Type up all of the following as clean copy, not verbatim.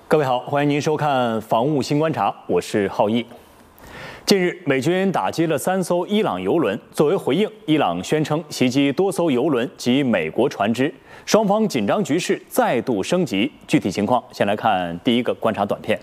各位好，欢迎您收看《防务新观察》，我是浩毅。近日，美军打击了3艘伊朗油轮，作为回应，伊朗宣称袭击多艘油轮及美国船只，双方紧张局势再度升级。具体情况，先来看第一个观察短片。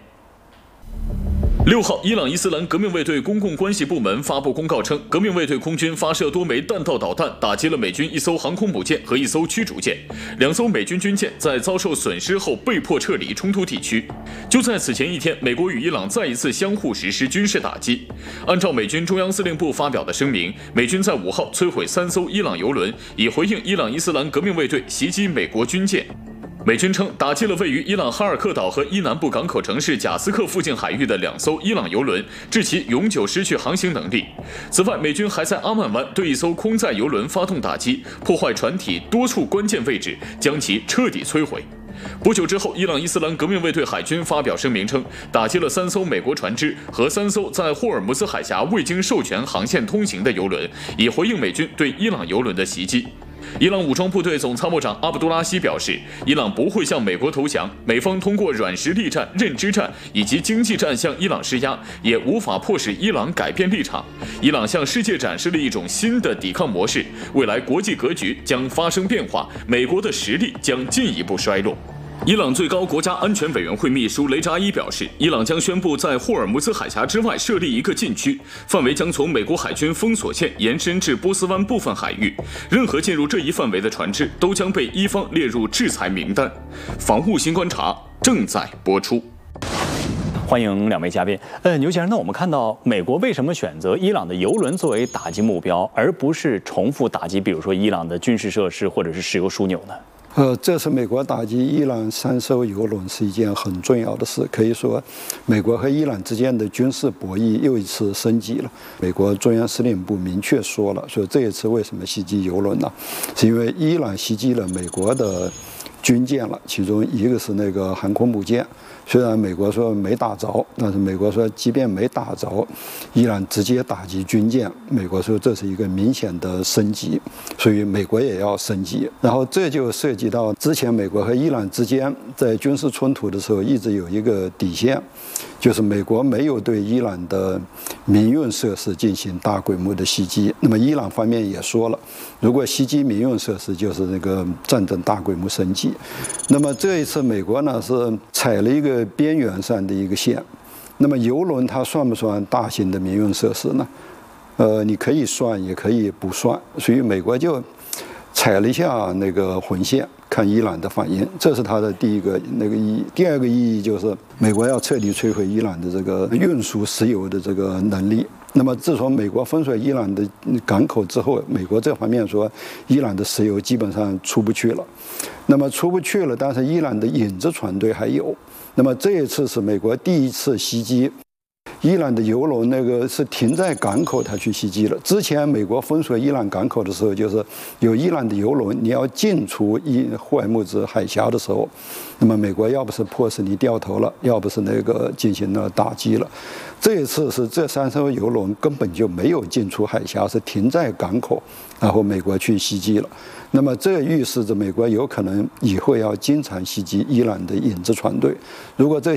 6号，伊朗伊斯兰革命卫队公共关系部门发布公告称，革命卫队空军发射多枚弹道导弹，打击了美军1艘航空母舰和1艘驱逐舰，2艘美军军舰在遭受损失后被迫撤离冲突地区。就在此前一天，美国与伊朗再一次相互实施军事打击。按照美军中央司令部发表的声明，美军在5号摧毁3艘伊朗油轮，以回应伊朗伊斯兰革命卫队袭击美国军舰。美军称打击了位于伊朗哈尔克岛和伊南部港口城市贾斯克附近海域的2艘伊朗油轮，致其永久失去航行能力。此外，美军还在阿曼湾对1艘空载油轮发动打击，破坏船体多处关键位置，将其彻底摧毁。不久之后，伊朗伊斯兰革命卫队海军发表声明称，打击了3艘美国船只和3艘在霍尔木兹海峡未经授权航线通行的油轮，以回应美军对伊朗油轮的袭击。伊朗武装部队总参谋长阿卜杜拉希表示，伊朗不会向美国投降，美方通过软实力战、认知战以及经济战向伊朗施压，也无法迫使伊朗改变立场。伊朗向世界展示了一种新的抵抗模式，未来国际格局将发生变化，美国的实力将进一步衰落。伊朗最高国家安全委员会秘书雷扎伊表示，伊朗将宣布在霍尔木兹海峡之外设立一个禁区，范围将从美国海军封锁线延伸至波斯湾部分海域，任何进入这一范围的船只都将被伊方列入制裁名单。防务新观察正在播出。 欢迎2位嘉宾。牛先生，那我们看到美国为什么选择伊朗的油轮作为打击目标，而不是重复打击，比如说伊朗的军事设施或者是石油枢纽呢？ 这次美国打击伊朗3艘油轮是一件很重要的事，可以说，美国和伊朗之间的军事博弈又一次升级了。美国中央司令部明确说了，说这一次为什么袭击油轮呢？是因为伊朗袭击了美国的军舰了，其中一个是那个航空母舰。虽然美国说没打着，但是美国说即便没打着，伊朗直接打击军舰，美国说这是一个明显的升级，所以美国也要升级。然后这就涉及到之前美国和伊朗之间在军事冲突的时候一直有一个底线，就是美国没有对伊朗的民用设施进行大规模的袭击。那么伊朗方面也说了，如果袭击民用设施，就是那个战争大规模升级。那么这一次美国呢是踩了一个边缘上的一个线。那么油轮它算不算大型的民用设施呢？你可以算，也可以不算。所以美国就踩了一下那个红线，看伊朗的反应，这是它的第一个那个意义。第二个意义就是美国要彻底摧毁伊朗的这个运输石油的这个能力。那么自从美国封锁伊朗的港口之后，美国这方面说伊朗的石油基本上出不去了。那么出不去了，但是伊朗的影子船队还有。那么这一次是美国第一次袭击伊朗的油轮，那个是停在港口，他去袭击了。之前美国封锁伊朗港口的时候，就是有伊朗的油轮，你要进出霍尔木兹海峡的时候，那么美国要不是迫使你掉头了，要不是那个进行了打击了。这一次是这3艘油轮根本就没有进出海峡，是停在港口，然后美国去袭击了。那么这预示着美国有可能以后要经常袭击伊朗的影子船队。如果这